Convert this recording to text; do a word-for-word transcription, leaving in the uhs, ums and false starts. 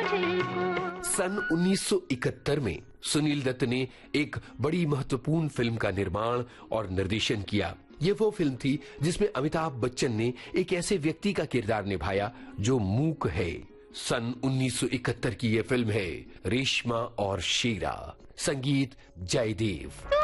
सन उन्नीस सौ इकहत्तर में सुनील दत्त ने एक बड़ी महत्वपूर्ण फिल्म का निर्माण और निर्देशन किया। ये वो फिल्म थी जिसमें अमिताभ बच्चन ने एक ऐसे व्यक्ति का किरदार निभाया जो मूक है। सन उन्नीस सौ इकहत्तर की ये फिल्म है रेशमा और शेरा। संगीत जयदेव।